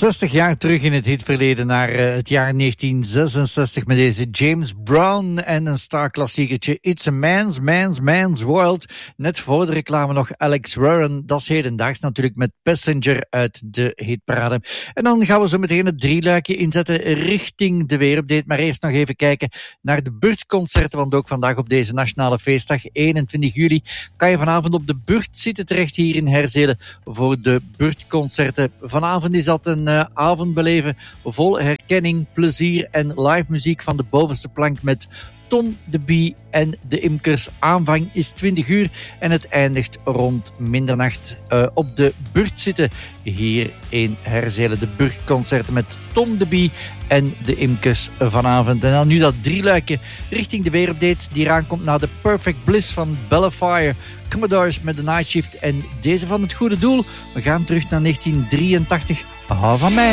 60 jaar terug in het hitverleden naar het jaar 1966 met deze James Brown en een starklassiekertje It's a Man's World. Net voor de reclame nog Alex Warren, dat is hedendaags natuurlijk met Passenger uit de hitparade. En dan gaan we zo meteen het drieluikje inzetten richting de weerupdate. Maar eerst nog even kijken naar de Burt-concerten, want ook vandaag op deze nationale feestdag 21 juli kan je vanavond op de Burt zitten terecht hier in Herzelen voor de Burt-concerten. Vanavond is dat een avond beleven vol herkenning, plezier en live muziek van de bovenste plank met Tom de Bie en de Imkers. Aanvang is 20 uur en het eindigt rond middernacht op de Burt zitten hier in Herzelen. De Burgconcerten met Tom de Bie en de Imkers vanavond. En dan nu dat drieluikje richting de weerupdate die eraan komt na de Perfect Bliss van Bellafire, Commodores met de Night Shift en deze van het Goede Doel. We gaan terug naar 1983. Hou van mij.